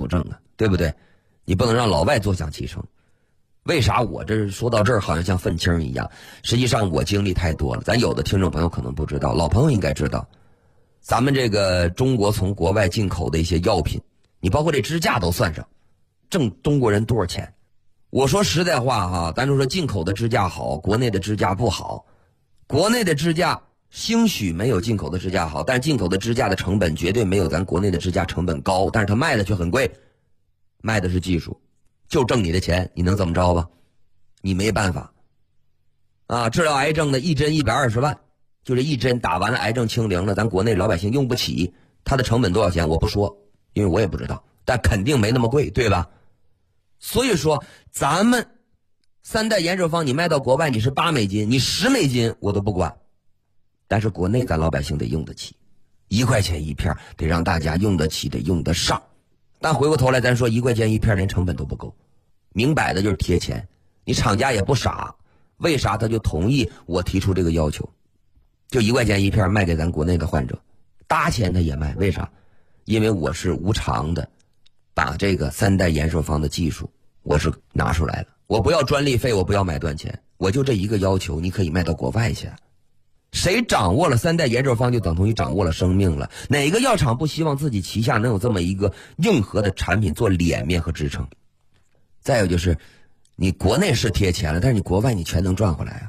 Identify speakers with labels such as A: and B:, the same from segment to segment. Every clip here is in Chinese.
A: 不正啊，对不对？你不能让老外坐享其成。为啥我这说到这儿好像像愤青一样？实际上我经历太多了，咱有的听众朋友可能不知道，老朋友应该知道，咱们这个中国从国外进口的一些药品，你包括这支架都算上，挣中国人多少钱？我说实在话哈，咱就说进口的支架好，国内的支架不好。国内的支架兴许没有进口的支架好，但是进口的支架的成本绝对没有咱国内的支架成本高，但是它卖的却很贵，卖的是技术，就挣你的钱，你能怎么着吧？你没办法啊！治疗癌症的一针120万，就这一针打完了，癌症清零了，咱国内老百姓用不起，它的成本多少钱我不说，因为我也不知道，但肯定没那么贵，对吧？所以说咱们3代延寿方你卖到国外你是8美金，你10美金我都不管，但是国内咱老百姓得用得起，1块钱一片，得让大家用得起，得用得上。但回过头来咱说1块钱一片连成本都不够，明摆的就是贴钱。你厂家也不傻，为啥他就同意我提出这个要求，就1块钱一片卖给咱国内的患者，搭钱他也卖，为啥？因为我是无偿的把这个3代延寿方的技术我是拿出来了，我不要专利费，我不要买断钱，我就这一个要求，你可以卖到国外去。谁掌握了3代延寿方就等同于掌握了生命了，哪个药厂不希望自己旗下能有这么一个硬核的产品做脸面和支撑？再有就是你国内是贴钱了，但是你国外你全能赚回来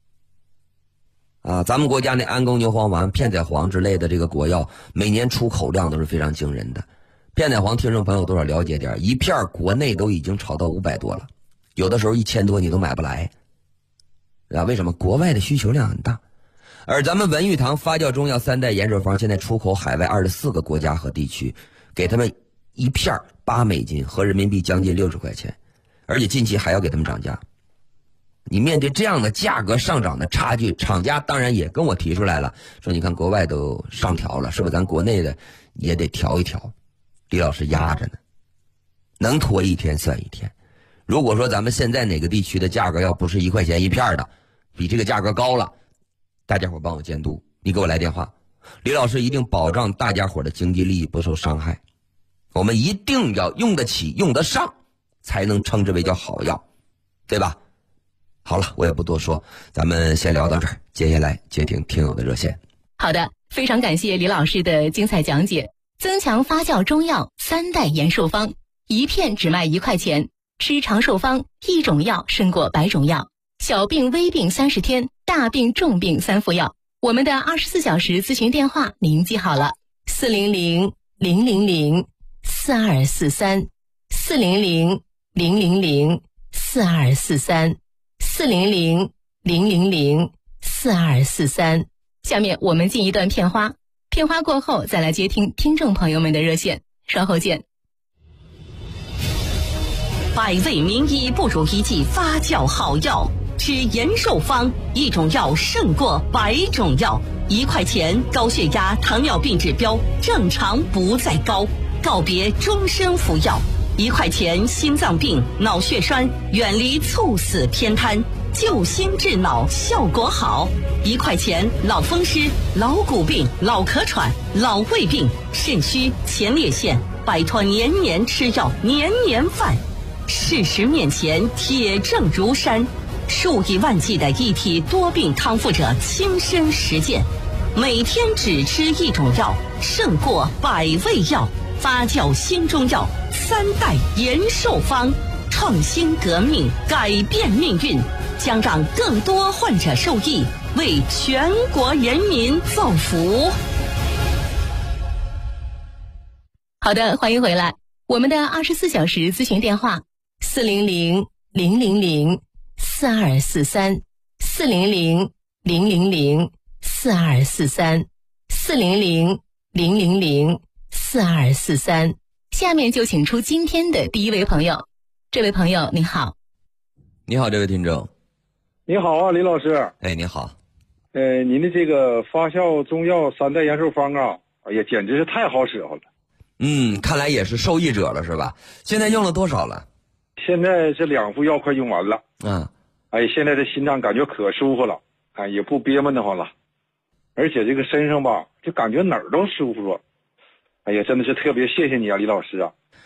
A: 啊！咱们国家那安宫牛黄丸、片仔癀之类的这个国药，每年出口量都是非常惊人的。片仔癀听众朋友多少了解点，一片国内都已经炒到500多了，有的时候1000多你都买不来啊！为什么？国外的需求量很大。而咱们文玉堂发酵中药3代延寿方现在出口海外24个国家和地区，给他们一片8美金，合人民币将近60块钱，而且近期还要给他们涨价。你面对这样的价格上涨的差距，厂家当然也跟我提出来了，说你看国外都上调了，是不是咱国内的也得调一调？李老师压着呢，能拖一天算一天。如果说咱们现在哪个地区的价格要不是1块钱一片的，比这个价格高了，大家伙帮我监督，你给我来电话，李老师一定保障大家伙的经济利益不受伤害。我们一定要用得起用得上，才能称之为叫好药，对吧？好了，我也不多说，咱们先聊到这儿，接下来接听听友的热线。
B: 好的，非常感谢李老师的精彩讲解。增强发酵中药3代延寿方，一片只卖1块钱，吃长寿方，一种药胜过100种药，小病微病30天，大病重病3副药。我们的24小时咨询电话您记好了，400-000-4243 400-000-4243 400-000-4243。下面我们进一段片花，片花过后再来接听听众朋友们的热线，稍后见。
C: 百味名医不如一剂发酵好药，吃延寿方，一种药胜过100种药。1块钱，高血压、糖尿病指标正常不再高，告别终身服药。1块钱，心脏病、脑血栓远离猝死偏瘫，救心治脑效果好。1块钱，老风湿、老骨病、老咳喘、老胃病、肾虚、前列腺，摆脱年年吃药、年年犯。事实面前，铁证如山，数以万计的一体多病康复者亲身实践，每天只吃一种药，胜过100味药。发酵新中药3代延寿方，创新革命，改变命运，将让更多患者受益，为全国人民造福。
B: 好的，欢迎回来。我们的24小时咨询电话400-000-4243 400-000-4243 400-000-4243。下面就请出今天的第一位朋友。这位朋友你好。
A: 你好，这位听众。
D: 你好啊，李老师。
A: 哎，你好。
D: 您的这个发酵中药3代延寿方啊，哎呀，简直是太好使候了。
A: 看来也是受益者了，是吧？现在用了多少了？
D: 现在这2副药快用完了。哎，现在这心脏感觉可舒服了，哎，也不憋闷得慌了，而且这个身上吧，就感觉哪儿都舒服了。哎呀，真的是特别谢谢你啊，李老师啊！